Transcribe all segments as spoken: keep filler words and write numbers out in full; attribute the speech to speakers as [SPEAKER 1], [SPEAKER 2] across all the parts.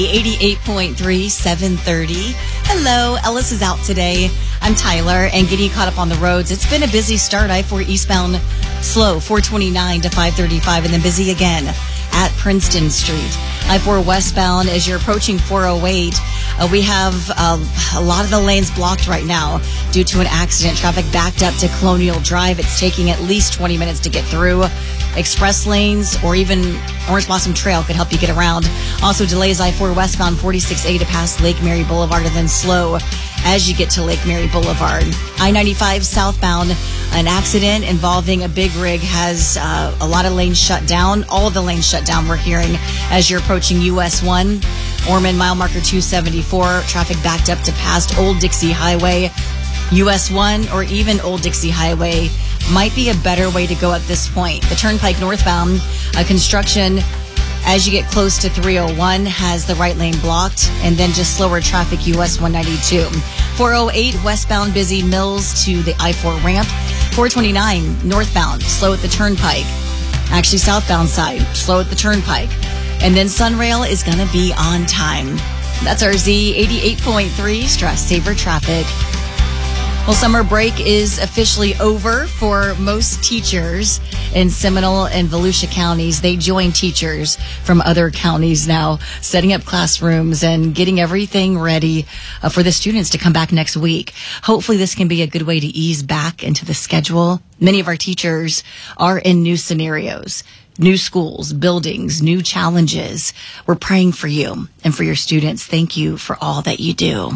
[SPEAKER 1] eighty-eight point three, seven thirty. Hello, Ellis is out today. I'm Tyler, and getting caught up on the roads. It's been a busy start. I four eastbound slow, four twenty-nine to five thirty-five, and then busy again at Princeton Street. I four westbound as you're approaching four oh eight. Uh, we have uh, a lot of the lanes blocked right now due to an accident. Traffic backed up to Colonial Drive. It's taking at least twenty minutes to get through. Express lanes or even Orange Blossom Trail could help you get around. Also delays I four westbound forty-six A to pass Lake Mary Boulevard, and then slow as you get to Lake Mary Boulevard. I ninety-five southbound, an accident involving a big rig has uh, a lot of lanes shut down. All of the lanes shut down, we're hearing, as you're approaching U S one. Ormond mile marker two seventy-four. Traffic backed up to past Old Dixie Highway. U S one or even Old Dixie Highway might be a better way to go at this point. The Turnpike northbound, uh, construction as you get close to three oh one has the right lane blocked, and then just slower traffic U S one ninety-two. four oh eight westbound busy Mills to the I four ramp. four twenty-nine northbound slow at the Turnpike. Actually southbound side slow at the Turnpike. And then Sunrail is going to be on time. That's our Z eighty-eight point three Stress Saver Traffic. Well, summer break is officially over for most teachers in Seminole and Volusia counties. They join teachers from other counties now, setting up classrooms and getting everything ready uh, for the students to come back next week. Hopefully this can be a good way to ease back into the schedule. Many of our teachers are in new scenarios, new schools, buildings, new challenges. We're praying for you and for your students. Thank you for all that you do.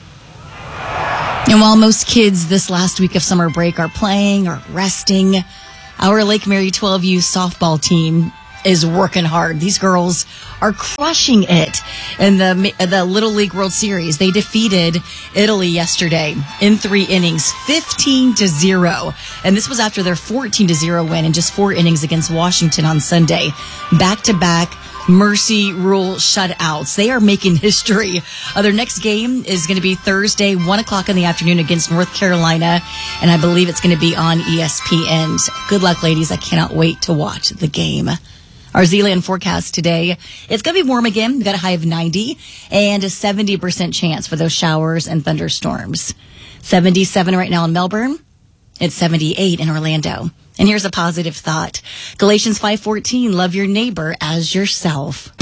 [SPEAKER 1] And while most kids this last week of summer break are playing or resting, our Lake Mary twelve U softball team is working hard. These girls are crushing it in the the Little League World Series. They defeated Italy yesterday in three innings, fifteen to zero. And this was after their fourteen to zero win in just four innings against Washington on Sunday. Back-to-back Mercy Rule shutouts. They are making history. Uh, their next game is going to be Thursday, one o'clock in the afternoon against North Carolina, and I believe it's going to be on E S P N. So good luck, ladies. I cannot wait to watch the game. Our Z-Land forecast today, it's going to be warm again. We've got a high of ninety and a seventy percent chance for those showers and thunderstorms. seventy-seven right now in Melbourne. It's seventy-eight in Orlando. And here's a positive thought. Galatians five fourteen, love your neighbor as yourself.